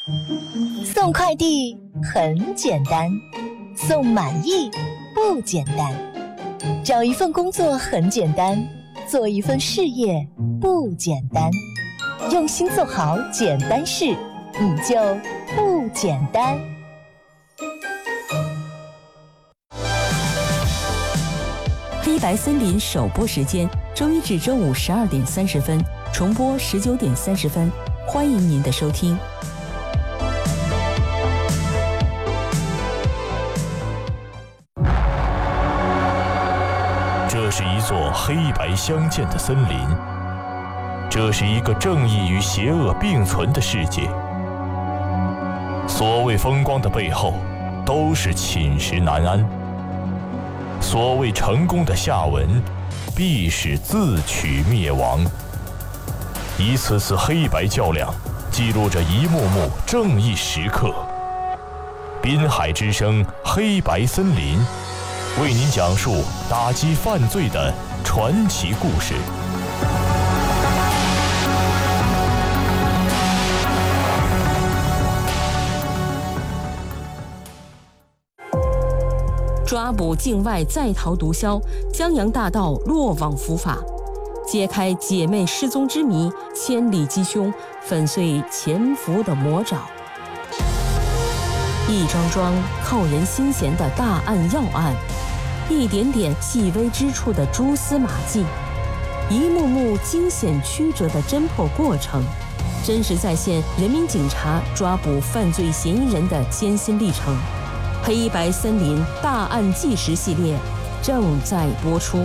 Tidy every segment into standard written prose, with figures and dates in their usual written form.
送快递很简单，送满意不简单。找一份工作很简单，做一份事业不简单。用心做好简单事，你就不简单。 黑白森林首播时间：周一至周五12点30分，重播19点30分。欢迎您的收听。 这是一座黑白相间的森林，这是一个正义与邪恶并存的世界。所谓风光的背后，都是寝食难安；所谓成功的下文，必是自取灭亡。一次次黑白较量，记录着一幕幕正义时刻。滨海之声黑白森林，为您讲述打击犯罪的传奇故事。 抓捕境外在逃毒枭，江洋大盗落网伏法，揭开姐妹失踪之谜，千里缉凶，粉碎潜伏的魔爪。一桩桩扣人心弦的大案要案，一点点细微之处的蛛丝马迹，一幕幕惊险曲折的侦破过程，真实再现人民警察抓捕犯罪嫌疑人的艰辛历程。黑白森林大案纪实系列正在播出。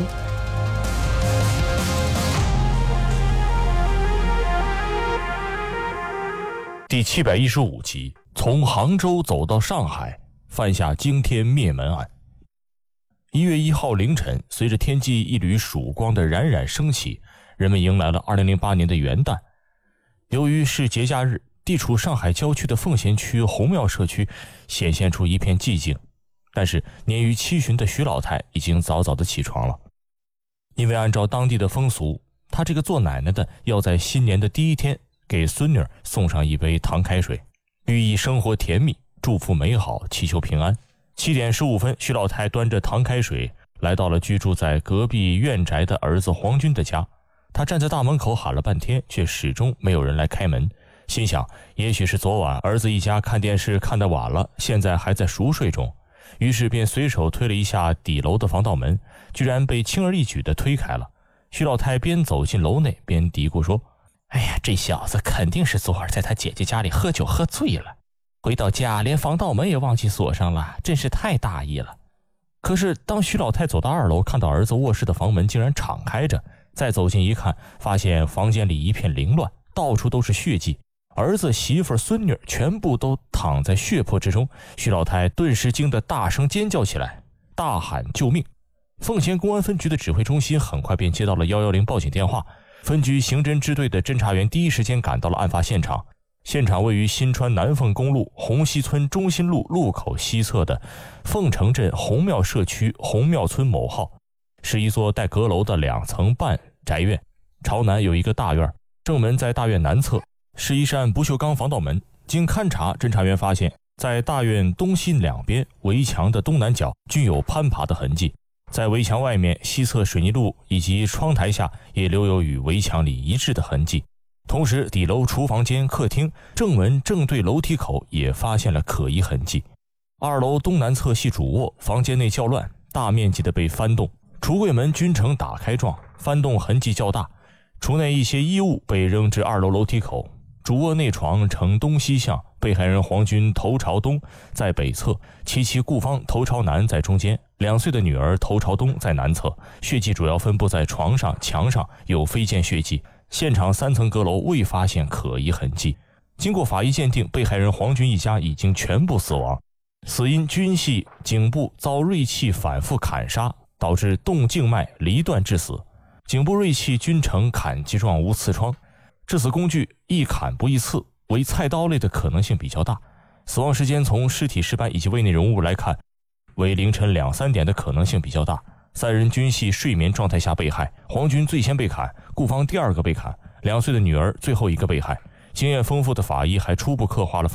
第715集，从杭州走到上海，犯下惊天灭门案。1月1号凌晨，随着天际一缕曙光的冉冉升起，人们迎来了2008年的元旦。由于是节假日，地处上海郊区的奉贤区红庙社区显现出一片寂静，但是年逾70的徐老太已经早早的起床了。因为按照当地的风俗，她这个做奶奶的要在新年的第一天给孙女送上一杯糖开水，寓意生活甜蜜，祝福美好，祈求平安。7点15分，徐老太端着糖开水来到了居住在隔壁院宅的儿子黄军的家。她站在大门口喊了半天，却始终没有人来开门，心想也许是昨晚儿子一家看电视看得晚了，现在还在熟睡中，于是便随手推了一下底楼的防盗门，居然被轻而易举地推开了。徐老太边走进楼内边嘀咕说：哎呀，这小子肯定是昨晚在他姐姐家里喝酒喝醉了，回到家连防盗门也忘记锁上了，真是太大意了。可是当徐老太走到2楼，看到儿子卧室的房门竟然敞开着，再走近一看，发现房间里一片凌乱，到处都是血迹，儿子媳妇孙女全部都躺在血泊之中。徐老太顿时惊得大声尖叫起来，大喊救命。奉贤公安分局的指挥中心很快便接到了110报警电话，分局刑侦支队的侦查员第一时间赶到了案发现场。现场位于新川南凤公路红溪村中心路路口西侧的凤城镇红庙社区红庙村某号，是一座带阁楼的2层半宅院，朝南有一个大院，正门在大院南侧，是一扇不锈钢防盗门。经勘查，侦查员发现在大院东西两边围墙的东南角均有攀爬的痕迹，在围墙外面西侧水泥路以及窗台下也留有与围墙里一致的痕迹。同时底楼厨房间、客厅、正门正对楼梯口也发现了可疑痕迹。2楼东南侧系主卧，房间内较乱，大面积的被翻动，橱柜门均呈打开状，翻动痕迹较大。橱内一些衣物被扔至2楼楼梯口，主卧内床呈东西向，被害人黄军头朝东在北侧，其顾芳头朝南在中间，2岁的女儿头朝东在南侧，血迹主要分布在床上、墙上，有飞溅血迹。现场3层阁楼未发现可疑痕迹。经过法医鉴定，被害人黄军一家已经全部死亡，死因均系颈部遭锐器反复砍杀，导致动静脉离断致死，颈部锐器均呈砍击状无刺创，致死工具一砍不一刺，为菜刀类的可能性比较大。死亡时间从尸体尸斑以及胃内容物来看，为凌晨2、3点的可能性比较大。3人均系睡眠状态下被害，黄军最先被砍，顾芳第2个被砍，2岁的女儿最后一个被害。经验丰富的法医还初步刻画了